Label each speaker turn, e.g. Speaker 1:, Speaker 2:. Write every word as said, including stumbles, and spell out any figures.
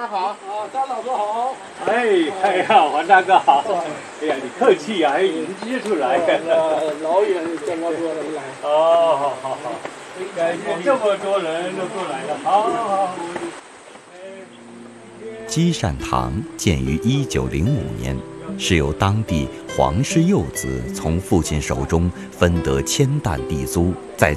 Speaker 1: 长好。
Speaker 2: 啊，张老师好。
Speaker 3: 哎，哎呀，黄大哥好。哎呀，你客气呀、啊，还迎接出来。
Speaker 2: 老远这么多人来。
Speaker 3: 哦，好好好，感谢这么多人都过来了。好好好。
Speaker 4: 积善堂建于一九零五年，是由当地黄氏幼子从父亲手中分得千担地租，在